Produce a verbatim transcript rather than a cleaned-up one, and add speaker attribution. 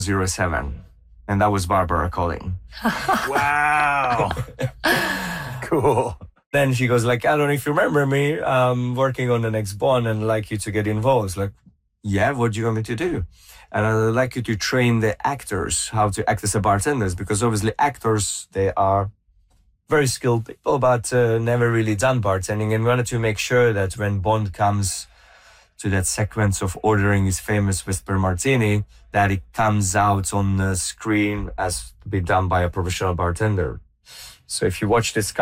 Speaker 1: zero seven. And that was Barbara calling.
Speaker 2: Wow. Cool.
Speaker 1: Then she goes like, I don't know if you remember me, I'm working on the next Bond and I'd like you to get involved. It's like, yeah, what do you want me to do? And I'd like you to train the actors how to act as a bartenders, because obviously actors, they are very skilled people, but uh, never really done bartending. And we wanted to make sure that when Bond comes to that sequence of ordering his famous Whisper Martini, that it comes out on the screen as to be done by a professional bartender. So if you watch this